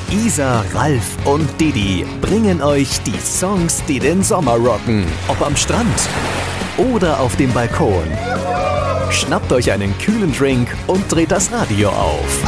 Isa, Ralf und Didi bringen euch die Songs, die den Sommer rocken. Ob am Strand oder auf dem Balkon. Schnappt euch einen kühlen Drink und dreht das Radio auf.